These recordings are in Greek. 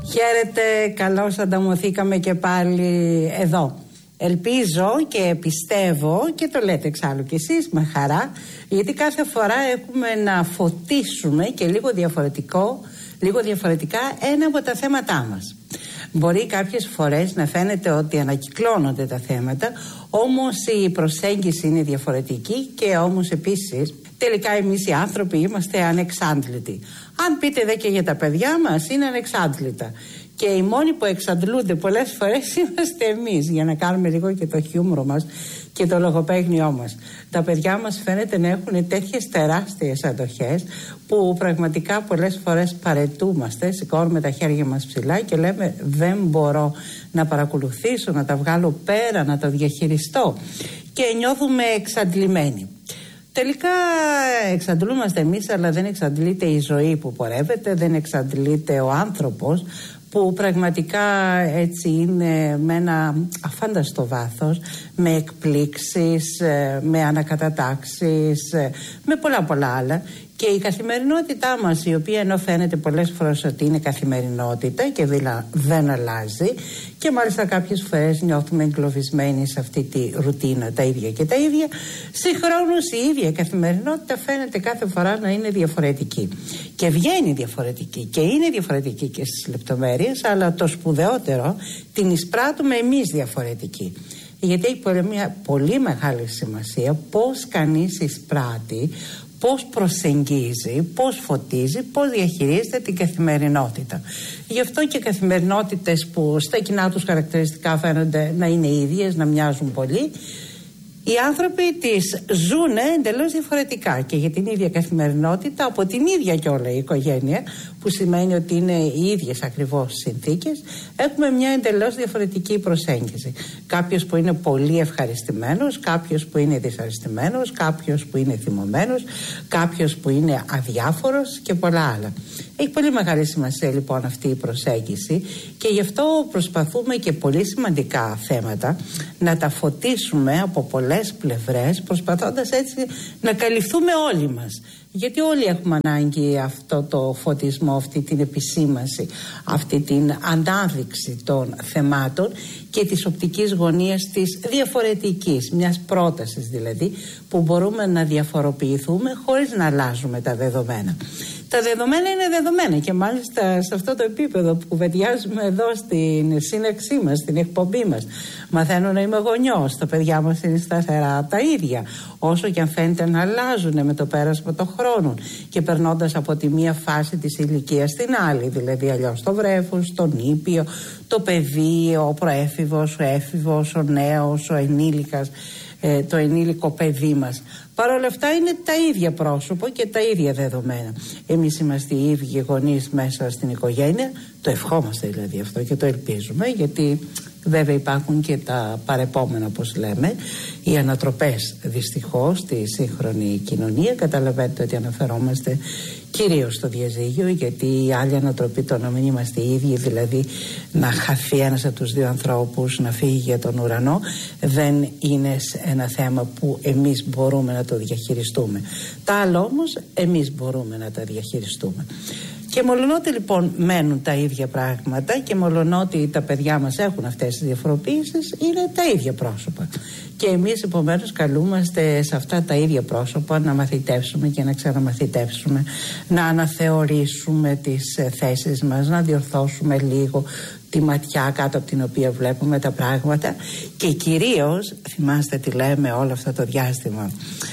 Χαίρετε, καλώς ανταμωθήκαμε και πάλι εδώ. Ελπίζω και πιστεύω, και το λέτε εξάλλου κι εσείς με χαρά, γιατί κάθε φορά έχουμε να φωτίσουμε και λίγο διαφορετικά ένα από τα θέματά μας. Μπορεί κάποιες φορές να φαίνεται ότι ανακυκλώνονται τα θέματα, όμως η προσέγγιση είναι διαφορετική και όμως επίσης τελικά εμείς οι άνθρωποι είμαστε ανεξάντλητοι. Αν πείτε δε και για τα παιδιά μας, είναι ανεξάντλητα. Και οι μόνοι που εξαντλούνται πολλές φορές είμαστε εμείς, για να κάνουμε λίγο και το χιούμορο μας και το λογοπαίγνιό μας. Τα παιδιά μας φαίνεται να έχουν τέτοιες τεράστιες αντοχές που πραγματικά πολλές φορές παρετούμαστε, σηκώνουμε τα χέρια μας ψηλά και λέμε δεν μπορώ να παρακολουθήσω, να τα βγάλω πέρα, να τα διαχειριστώ, και νιώθουμε εξαντλημένοι. Τελικά εξαντλούμαστε εμείς, αλλά δεν εξαντλείται η ζωή που πορεύεται, δεν εξαντλείται ο άνθρωπος που πραγματικά έτσι είναι με ένα αφάνταστο βάθος, με εκπλήξεις, με ανακατατάξεις, με πολλά άλλα. Και η καθημερινότητά μας, η οποία ενώ φαίνεται πολλές φορές ότι είναι καθημερινότητα και δεν αλλάζει, και μάλιστα κάποιες φορές νιώθουμε εγκλωβισμένοι σε αυτή τη ρουτίνα, τα ίδια και τα ίδια, συγχρόνως η ίδια καθημερινότητα φαίνεται κάθε φορά να είναι διαφορετική. Και βγαίνει διαφορετική και είναι διαφορετική και στις λεπτομέρειες, αλλά το σπουδαιότερο την εισπράττουμε εμείς διαφορετική. Γιατί έχει μια πολύ μεγάλη σημασία πώς κανείς εισπράττει, πώς προσεγγίζει, πώς φωτίζει, πώς διαχειρίζεται την καθημερινότητα. Γι' αυτό και καθημερινότητες που στα κοινά τους χαρακτηριστικά φαίνονται να είναι ίδιες, να μοιάζουν πολύ, οι άνθρωποι τις ζουνε εντελώς διαφορετικά, και για την ίδια καθημερινότητα από την ίδια κιόλα η οικογένεια, που σημαίνει ότι είναι οι ίδιες ακριβώς συνθήκες, έχουμε μια εντελώς διαφορετική προσέγγιση. Κάποιος που είναι πολύ ευχαριστημένος, κάποιος που είναι δυσαρεστημένος, κάποιος που είναι θυμωμένος, κάποιος που είναι αδιάφορος και πολλά άλλα. Έχει πολύ μεγάλη σημασία λοιπόν αυτή η προσέγγιση, και γι' αυτό προσπαθούμε και πολύ σημαντικά θέματα να τα φωτίσουμε από πολλές πλευρές, προσπαθώντας έτσι να καλυφθούμε όλοι μας. Γιατί όλοι έχουμε ανάγκη αυτό το φωτισμό, αυτή την επισήμανση, αυτή την ανάδειξη των θεμάτων και της οπτικής γωνίας της διαφορετικής, μιας πρότασης δηλαδή, που μπορούμε να διαφοροποιηθούμε χωρίς να αλλάζουμε τα δεδομένα. Τα δεδομένα είναι δεδομένα, και μάλιστα σε αυτό το επίπεδο που κουβεντιάζουμε εδώ στην σύναξή μας, στην εκπομπή μας. Μαθαίνω να είμαι γονιός, τα παιδιά μας είναι σταθερά τα ίδια, όσο και αν φαίνεται να αλλάζουν με το πέρασμα των χρόνων και περνώντας από τη μία φάση της ηλικίας στην άλλη, δηλαδή αλλιώς το βρέφος, το νήπιο, το παιδί, ο προέφηβος, ο έφηβος, ο νέος, ο ενήλικας, το ενήλικο παιδί μας. Παρ' όλα αυτά είναι τα ίδια πρόσωπο και τα ίδια δεδομένα. Εμείς είμαστε οι ίδιοι γονείς μέσα στην οικογένεια, το ευχόμαστε δηλαδή αυτό και το ελπίζουμε, γιατί βέβαια υπάρχουν και τα παρεπόμενα, όπως λέμε, οι ανατροπές δυστυχώς στη σύγχρονη κοινωνία. Καταλαβαίνετε ότι αναφερόμαστε κυρίως στο διαζύγιο, γιατί η άλλη ανατροπή, το να μην είμαστε οι ίδιοι, δηλαδή να χαθεί ένας από τους δύο ανθρώπους, να φύγει για τον ουρανό, δεν είναι ένα θέμα που εμείς μπορούμε να το διαχειριστούμε. Τα άλλα όμως εμείς μπορούμε να τα διαχειριστούμε. Και μολονότι λοιπόν μένουν τα ίδια πράγματα και μολονότι τα παιδιά μας έχουν αυτές τις διαφοροποιήσεις, είναι τα ίδια πρόσωπα. Και εμείς επομένως καλούμαστε σε αυτά τα ίδια πρόσωπα να μαθητεύσουμε και να ξαναμαθητεύσουμε, να αναθεωρήσουμε τις θέσεις μας, να διορθώσουμε λίγο τη ματιά κάτω από την οποία βλέπουμε τα πράγματα, και κυρίως, θυμάστε τι λέμε όλο αυτό το διάστημα,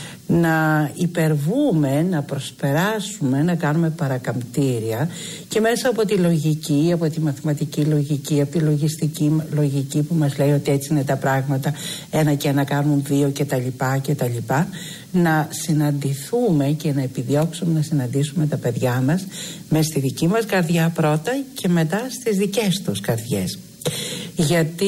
να υπερβούμε, να προσπεράσουμε, να κάνουμε παρακαμπτήρια, και μέσα από τη λογική, από τη μαθηματική λογική, από τη λογιστική λογική που μας λέει ότι έτσι είναι τα πράγματα, 1 και 1 κάνουν 2 κτλ, να συναντηθούμε και να επιδιώξουμε να συναντήσουμε τα παιδιά μας μες στη δική μας καρδιά πρώτα και μετά στις δικές τους καρδιές. Γιατί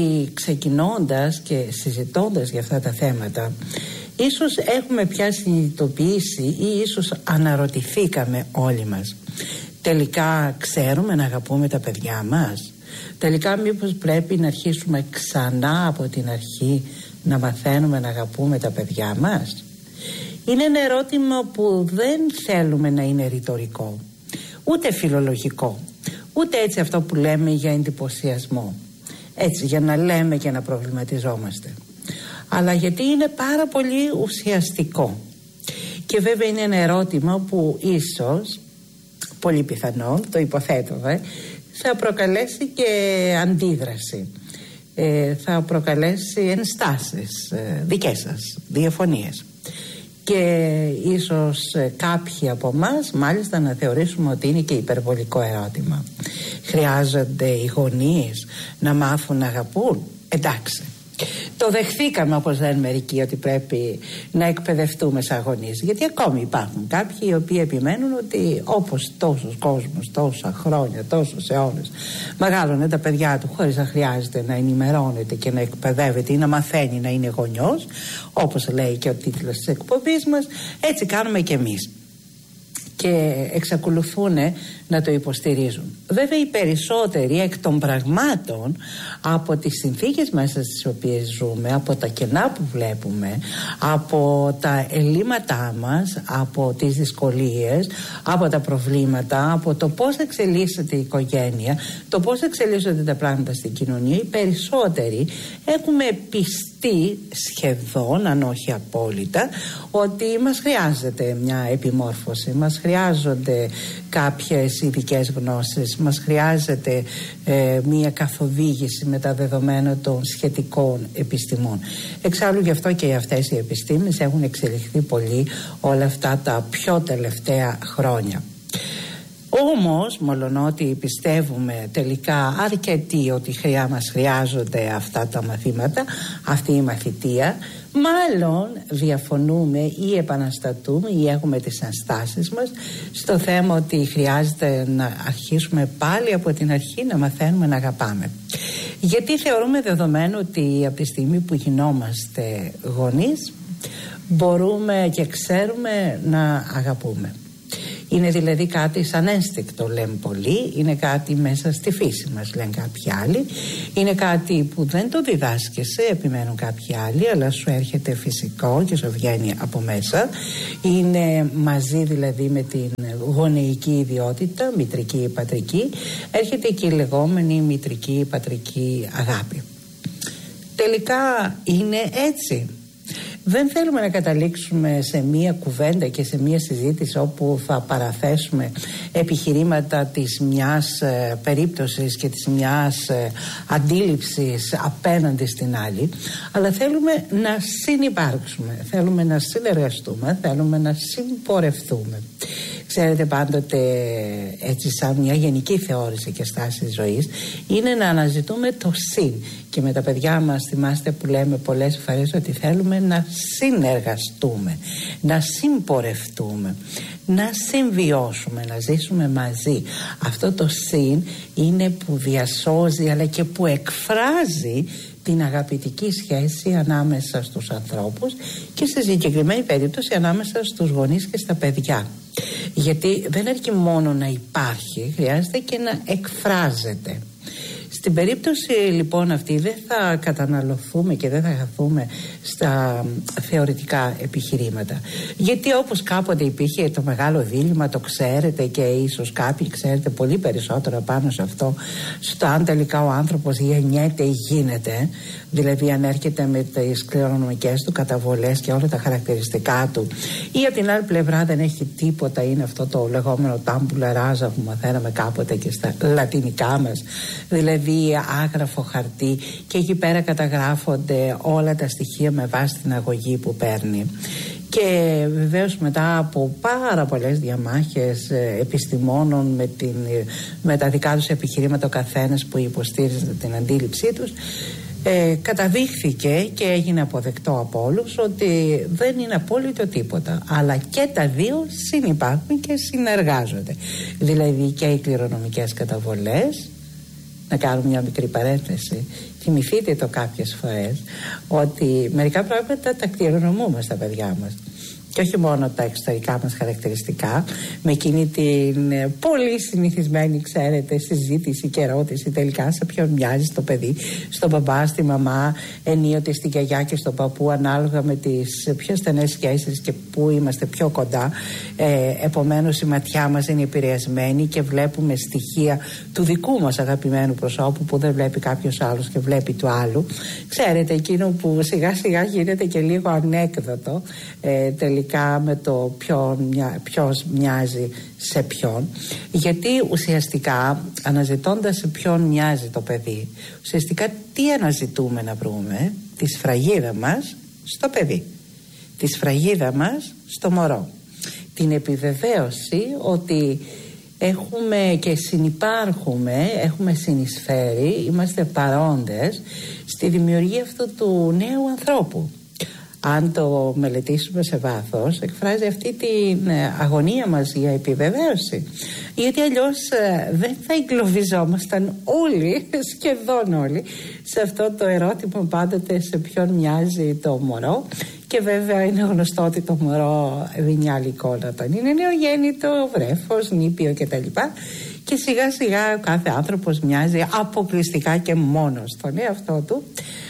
ξεκινώντας και συζητώντας για αυτά τα θέματα, ίσως έχουμε πια συνειδητοποιήσει ή ίσως αναρωτηθήκαμε όλοι μας, τελικά ξέρουμε να αγαπούμε τα παιδιά μας? Τελικά μήπως πρέπει να αρχίσουμε ξανά από την αρχή να μαθαίνουμε να αγαπούμε τα παιδιά μας? Είναι ένα ερώτημα που δεν θέλουμε να είναι ρητορικό, ούτε φιλολογικό, ούτε έτσι αυτό που λέμε για εντυπωσιασμό, έτσι για να λέμε και να προβληματιζόμαστε, αλλά γιατί είναι πάρα πολύ ουσιαστικό. Και βέβαια είναι ένα ερώτημα που ίσως, πολύ πιθανόν, το υποθέτω, θα προκαλέσει και αντίδραση, θα προκαλέσει ενστάσεις δικές σας, διαφωνίες, και ίσως κάποιοι από εμάς μάλιστα να θεωρήσουμε ότι είναι και υπερβολικό ερώτημα. Χρειάζονται οι γονείς να μάθουν να αγαπούν? Εντάξει, το δεχθήκαμε, όπως λένε μερικοί, ότι πρέπει να εκπαιδευτούμε σαν γονείς, γιατί ακόμη υπάρχουν κάποιοι οι οποίοι επιμένουν ότι όπως τόσος κόσμος, τόσα χρόνια, τόσους αιώνες μεγάλωνε τα παιδιά του χωρίς να χρειάζεται να ενημερώνεται και να εκπαιδεύεται ή να μαθαίνει να είναι γονιός, όπως λέει και ο τίτλος της εκπομπής μας, έτσι κάνουμε και εμείς. Και εξακολουθούν να το υποστηρίζουν. Βέβαια οι περισσότεροι εκ των πραγμάτων, από τις συνθήκες μέσα στις οποίες ζούμε, από τα κενά που βλέπουμε, από τα ελλείμματά μας, από τις δυσκολίες, από τα προβλήματα, από το πώς εξελίσσεται η οικογένεια, το πώς εξελίσσονται τα πράγματα στην κοινωνία, οι περισσότεροι έχουμε πιστεί σχεδόν, αν όχι απόλυτα, ότι μας χρειάζεται μια επιμόρφωση, μας χρειάζονται κάποιες ειδικές γνώσεις, μας χρειάζεται μια καθοδήγηση με τα δεδομένα των σχετικών επιστημών. Εξάλλου γι' αυτό και αυτές οι επιστήμες έχουν εξελιχθεί πολύ όλα αυτά τα πιο τελευταία χρόνια. Όμως, μολονότι πιστεύουμε τελικά αρκετοί ότι μας χρειάζονται αυτά τα μαθήματα, αυτή η μαθητεία, μάλλον διαφωνούμε ή επαναστατούμε ή έχουμε τις ενστάσεις μας στο θέμα ότι χρειάζεται να αρχίσουμε πάλι από την αρχή να μαθαίνουμε να αγαπάμε. Γιατί θεωρούμε δεδομένο ότι από τη στιγμή που γινόμαστε γονείς μπορούμε και ξέρουμε να αγαπούμε. Είναι δηλαδή κάτι σαν ένστικτο, λένε πολλοί, είναι κάτι μέσα στη φύση μας, λένε κάποιοι άλλοι, είναι κάτι που δεν το διδάσκεσαι, επιμένουν κάποιοι άλλοι, αλλά σου έρχεται φυσικό και σου βγαίνει από μέσα, είναι μαζί δηλαδή με την γονεϊκή ιδιότητα, μητρική ή πατρική, έρχεται και η λεγόμενη μητρική ή πατρική αγάπη. Τελικά είναι έτσι. Δεν θέλουμε να καταλήξουμε σε μία κουβέντα και σε μία συζήτηση όπου θα παραθέσουμε επιχειρήματα της μιας περίπτωσης και της μιας αντίληψης απέναντι στην άλλη, αλλά θέλουμε να συνυπάρξουμε, θέλουμε να συνεργαστούμε, θέλουμε να συμπορευτούμε. Ξέρετε, πάντοτε έτσι σαν μια γενική θεώρηση και στάση ζωής είναι να αναζητούμε το συν, και με τα παιδιά μας θυμάστε που λέμε πολλές φορές ότι θέλουμε να συνεργαστούμε, να συμπορευτούμε, να συμβιώσουμε, να ζήσουμε μαζί. Αυτό το συν είναι που διασώζει αλλά και που εκφράζει την αγαπητική σχέση ανάμεσα στους ανθρώπους και σε συγκεκριμένη περίπτωση ανάμεσα στους γονείς και στα παιδιά. Γιατί δεν αρκεί μόνο να υπάρχει, χρειάζεται και να εκφράζεται. Στην περίπτωση λοιπόν αυτή δεν θα καταναλωθούμε και δεν θα χαθούμε στα θεωρητικά επιχειρήματα. Γιατί όπως κάποτε υπήρχε το μεγάλο δίλημμα, το ξέρετε και ίσως κάποιοι ξέρετε πολύ περισσότερο πάνω σε αυτό, στο αν τελικά ο άνθρωπος γεννιέται ή γίνεται, δηλαδή αν έρχεται με τις κληρονομικές του καταβολές και όλα τα χαρακτηριστικά του, ή από την άλλη πλευρά δεν έχει τίποτα, είναι αυτό το λεγόμενο τάμπουλα ράζα που μαθαίναμε κάποτε και στα λατινικά μας, δηλαδή άγραφο χαρτί, και εκεί πέρα καταγράφονται όλα τα στοιχεία με βάση την αγωγή που παίρνει. Και βεβαίως μετά από πάρα πολλές διαμάχες επιστημόνων με τα δικά τους επιχειρήματα, ο καθένας που υποστήριζε την αντίληψή τους, καταδείχθηκε και έγινε αποδεκτό από όλους ότι δεν είναι απόλυτο τίποτα, αλλά και τα δύο συνυπάρχουν και συνεργάζονται. Δηλαδή και οι κληρονομικές καταβολές. Να κάνω μια μικρή παρένθεση. Θυμηθείτε το κάποιες φορές ότι μερικά πράγματα τα κληρονομούμε στα παιδιά μας. και όχι μόνο τα εξωτερικά μας χαρακτηριστικά, με εκείνη την πολύ συνηθισμένη, ξέρετε, συζήτηση και ερώτηση τελικά σε ποιον μοιάζει το παιδί, στον μπαμπά, στη μαμά, ενίοτε στη γιαγιά και στον παππού, ανάλογα με τις πιο στενές σχέσεις και που είμαστε πιο κοντά. Επομένως η ματιά μας είναι επηρεασμένη και βλέπουμε στοιχεία του δικού μας αγαπημένου προσώπου που δεν βλέπει κάποιος άλλος και βλέπει του άλλου. Ξέρετε, εκείνο που σιγά σιγά γίνεται και λίγο ανέκδοτο τελικά με το ποιος μοιάζει σε ποιον, γιατί ουσιαστικά αναζητώντας σε ποιον μοιάζει το παιδί, ουσιαστικά τι αναζητούμε να βρούμε? Τη σφραγίδα μας στο παιδί, τη σφραγίδα μας στο μωρό, την επιβεβαίωση ότι έχουμε και συνυπάρχουμε, έχουμε συνεισφέρει, είμαστε παρόντες στη δημιουργία αυτού του νέου ανθρώπου. Αν το μελετήσουμε σε βάθος, εκφράζει αυτή την αγωνία μας για επιβεβαίωση, γιατί αλλιώς δεν θα εγκλωβιζόμασταν όλοι, σχεδόν όλοι, σε αυτό το ερώτημα πάντοτε σε ποιον μοιάζει το μωρό. Και βέβαια είναι γνωστό ότι το μωρό δίνει άλλη εικόνα όταν είναι νεογέννητο, βρέφος, νήπιο κτλ. Και σιγά σιγά ο κάθε άνθρωπος μοιάζει αποκλειστικά και μόνο στον εαυτό του,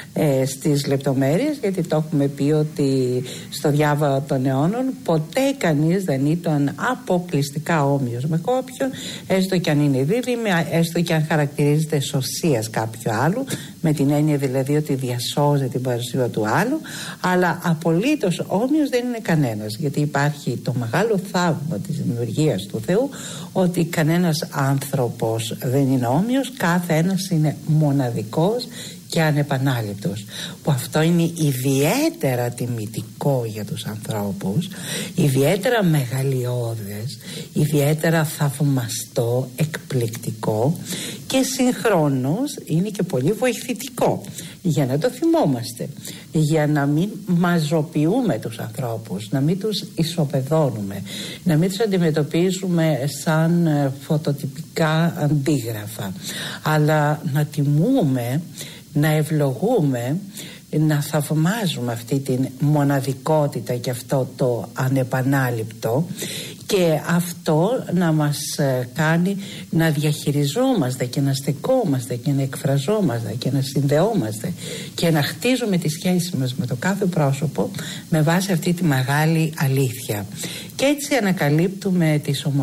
στις λεπτομέρειες, γιατί το έχουμε πει ότι στο διάβα των αιώνων ποτέ κανείς δεν ήταν αποκλειστικά όμοιος με κάποιον, έστω και αν είναι δίδυμη, έστω και αν χαρακτηρίζεται σωσίας κάποιου άλλου, με την έννοια δηλαδή ότι διασώζει την παρουσία του άλλου, αλλά απολύτως όμοιος δεν είναι κανένας, γιατί υπάρχει το μεγάλο θαύμα της δημιουργίας του Θεού, ότι κανένας άνθρωπος δεν είναι όμοιος, κάθε ένας είναι μοναδικός και ανεπανάληπτος, που αυτό είναι ιδιαίτερα τιμητικό για τους ανθρώπους, ιδιαίτερα μεγαλειώδες, ιδιαίτερα θαυμαστό, εκπληκτικό και συγχρόνως είναι και πολύ βοηθητικό για να το θυμόμαστε, για να μην μαζοποιούμε τους ανθρώπους, να μην τους ισοπεδώνουμε, να μην τους αντιμετωπίζουμε σαν φωτοτυπικά αντίγραφα, αλλά να τιμούμε, να ευλογούμε, να θαυμάζουμε αυτή την μοναδικότητα και αυτό το ανεπανάληπτο, και αυτό να μας κάνει να διαχειριζόμαστε και να στεκόμαστε και να εκφραζόμαστε και να συνδεόμαστε και να χτίζουμε τη σχέση μας με το κάθε πρόσωπο με βάση αυτή τη μεγάλη αλήθεια. Και έτσι ανακαλύπτουμε τις